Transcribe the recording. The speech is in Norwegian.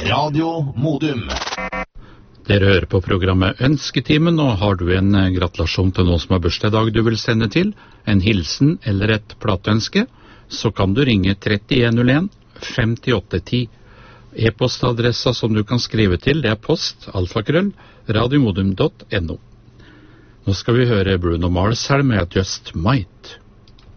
Radio Modum. Dere hører på programmet Ønsketimen, og har du en gratulasjon til noen som har bursdag i dag du vil sende til, en hilsen eller et plateønske, så kan du ringe 3101 5810. E-postadressa som du kan skrive til, det er post@radiomodum.no. Nå skal vi høre Bruno Mars her med Just Might.